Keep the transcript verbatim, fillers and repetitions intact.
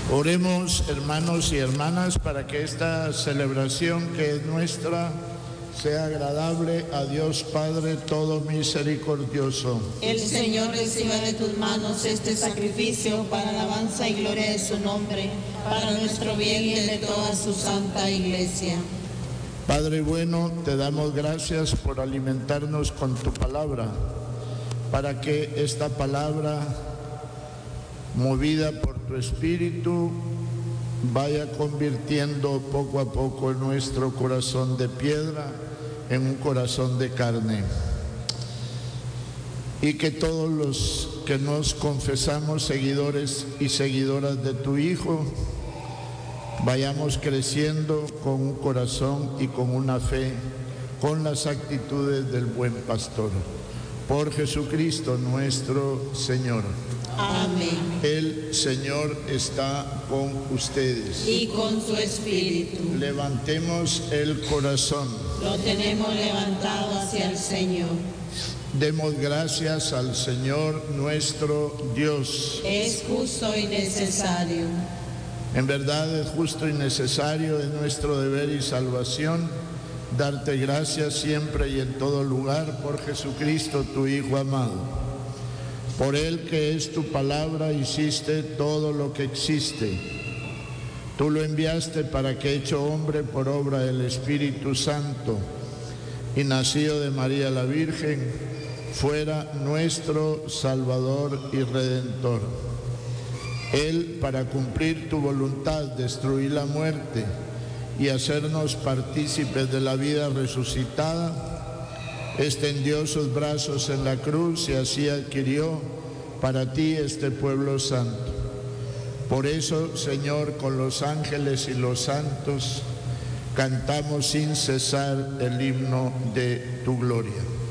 Oremos, hermanos y hermanas, para que esta celebración que es nuestra sea agradable a Dios Padre todo misericordioso. El Señor reciba de tus manos este sacrificio para alabanza y gloria de su nombre, para nuestro bien y el de toda su santa Iglesia. Padre bueno, te damos gracias por alimentarnos con tu palabra, para que esta palabra, movida por tu Espíritu, vaya convirtiendo poco a poco nuestro corazón de piedra en un corazón de carne. Y que todos los que nos confesamos seguidores y seguidoras de tu Hijo, vayamos creciendo con un corazón y con una fe, con las actitudes del buen pastor. Por Jesucristo nuestro Señor. Amén. El Señor está con ustedes. Y con su espíritu. Levantemos el corazón. Lo tenemos levantado hacia el Señor. Demos gracias al Señor nuestro Dios. Es justo y necesario. En verdad es justo y necesario, es nuestro deber y salvación, darte gracias siempre y en todo lugar por Jesucristo, tu Hijo amado. Por Él, que es tu palabra, hiciste todo lo que existe. Tú lo enviaste para que, hecho hombre por obra del Espíritu Santo y nacido de María la Virgen, fuera nuestro Salvador y Redentor. Él, para cumplir tu voluntad, destruir la muerte y hacernos partícipes de la vida resucitada, extendió sus brazos en la cruz y así adquirió para ti este pueblo santo. Por eso, Señor, con los ángeles y los santos, cantamos sin cesar el himno de tu gloria.